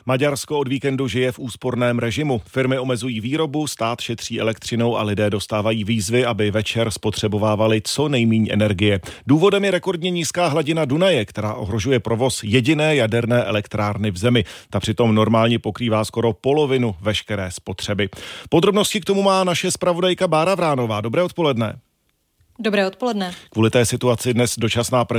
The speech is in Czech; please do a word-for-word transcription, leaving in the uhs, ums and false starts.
Maďarsko od víkendu žije v úsporném režimu. Firmy omezují výrobu, stát šetří elektřinou a lidé dostávají výzvy, aby večer spotřebovávali co nejméně energie. Důvodem je rekordně nízká hladina Dunaje, která ohrožuje provoz jediné jaderné elektrárny v zemi. Ta přitom normálně pokrývá skoro polovinu veškeré spotřeby. Podrobnosti k tomu má naše zpravodajka Bára Vránová. Dobré odpoledne. Dobré odpoledne. Kvůli té situaci dnes dočasná